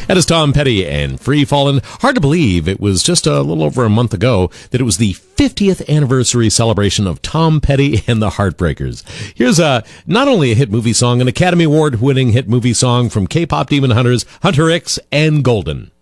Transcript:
That is Tom Petty and Free Fallin'. Hard to believe it was just a little over a month ago that it was the 50th anniversary celebration of Tom Petty and the Heartbreakers. Here's not only a hit movie song, an Academy Award-winning hit movie song from K-pop demon hunters Hunter X and Golden.